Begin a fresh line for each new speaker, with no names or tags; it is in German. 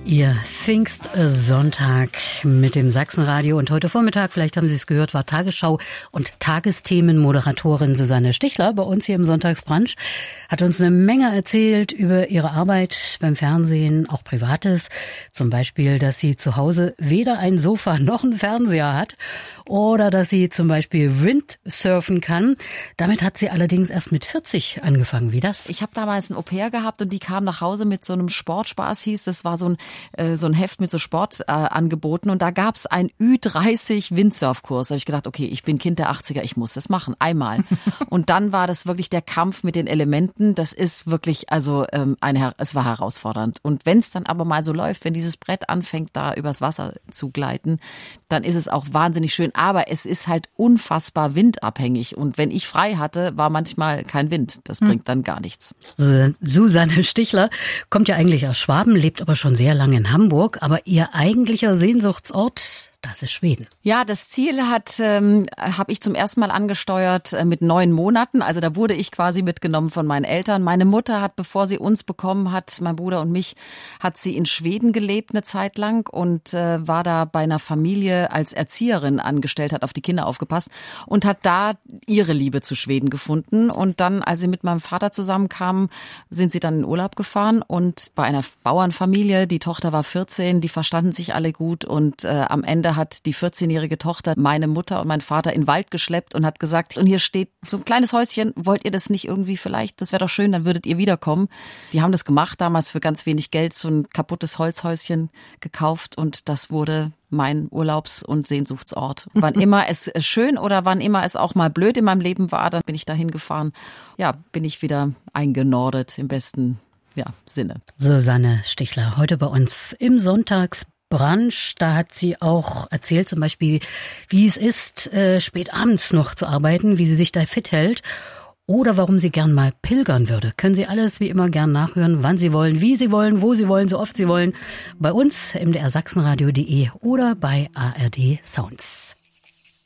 Ihr Pfingstsonntag mit dem Sachsenradio und heute Vormittag, vielleicht haben Sie es gehört, war Tagesschau- und Tagesthemenmoderatorin Susanne Stichler bei uns hier im Sonntagsbrunch, hat uns eine Menge erzählt über ihre Arbeit beim Fernsehen, auch Privates, zum Beispiel, dass sie zu Hause weder ein Sofa noch einen Fernseher hat oder dass sie zum Beispiel Windsurfen kann. Damit hat sie allerdings erst mit 40 angefangen. Wie das?
Ich habe damals ein Au-pair gehabt und die kam nach Hause mit so einem Sportspaß, hieß das, war so ein Heft mit so Sportangeboten und da gab's ein Ü30 Windsurfkurs. Da habe ich gedacht, okay, ich bin Kind der 80er, ich muss das machen, einmal. Und dann war das wirklich der Kampf mit den Elementen. Das ist wirklich, also es war herausfordernd. Und wenn es dann aber mal so läuft, wenn dieses Brett anfängt, da übers Wasser zu gleiten, dann ist es auch wahnsinnig schön. Aber es ist halt unfassbar windabhängig. Und wenn ich frei hatte, war manchmal kein Wind. Das bringt dann gar nichts.
Susanne Stichler kommt ja eigentlich aus Schwaben, lebt aber schon sehr lange in Hamburg, aber ihr eigentlicher Sehnsuchtsort, das ist Schweden.
Ja, das Ziel habe ich zum ersten Mal angesteuert mit 9 Monaten. Also da wurde ich quasi mitgenommen von meinen Eltern. Meine Mutter hat, bevor sie uns bekommen hat, mein Bruder und mich, hat sie in Schweden gelebt eine Zeit lang und war da bei einer Familie als Erzieherin angestellt, hat auf die Kinder aufgepasst und hat da ihre Liebe zu Schweden gefunden. Und dann, als sie mit meinem Vater zusammenkamen, sind sie dann in Urlaub gefahren und bei einer Bauernfamilie, die Tochter war 14, die verstanden sich alle gut und am Ende hat die 14-jährige Tochter meine Mutter und meinen Vater in den Wald geschleppt und hat gesagt, und hier steht so ein kleines Häuschen, wollt ihr das nicht irgendwie vielleicht, das wäre doch schön, dann würdet ihr wiederkommen. Die haben das gemacht, damals für ganz wenig Geld, so ein kaputtes Holzhäuschen gekauft und das wurde mein Urlaubs- und Sehnsuchtsort. Wann immer es schön oder wann immer es auch mal blöd in meinem Leben war, dann bin ich dahin gefahren. Ja, bin ich wieder eingenordet im besten Sinne.
Susanne Stichler, heute bei uns im Sonntagsbrunch. Da hat sie auch erzählt, zum Beispiel, wie es ist, spät abends noch zu arbeiten, wie sie sich da fit hält oder warum sie gern mal pilgern würde. Können Sie alles wie immer gern nachhören, wann Sie wollen, wie Sie wollen, wo Sie wollen, so oft Sie wollen, bei uns mdrsachsenradio.de oder bei ARD Sounds.